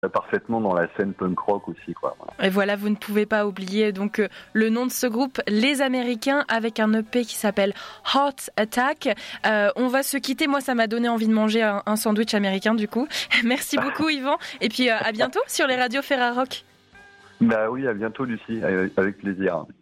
parfaitement dans la scène punk rock aussi, quoi. Et voilà, vous ne pouvez pas oublier donc le nom de ce groupe, Les Américains, avec un EP qui s'appelle Heart Attack. On va se quitter. Moi, ça m'a donné envie de manger un sandwich américain, du coup. Merci beaucoup, Yvan. Et puis, à bientôt sur les radios Ferrarock. Bah oui, à bientôt, Lucie. Avec plaisir.